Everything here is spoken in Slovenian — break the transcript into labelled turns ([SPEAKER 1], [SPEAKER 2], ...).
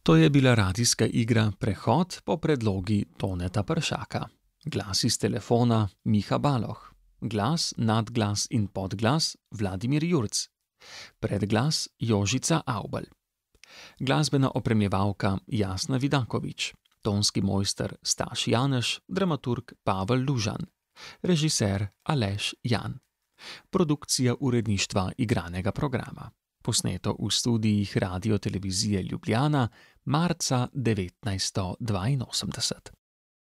[SPEAKER 1] To je bila radijska igra Prehod po predlogi Toneta Pršaka. Glas iz telefona Miha Baloh. Glas, nadglas in podglas Vladimir Jurc. Predglas Jožica Avbelj. Glasbena opremljevalka Jasna Vidakovič. Tonski mojster Staš Janeš, dramaturg Pavel Lužan. Režiser Aleš Jan. Produkcija uredništva igranega programa. Posneto v studijih Radiotelevizije Ljubljana marca 1982.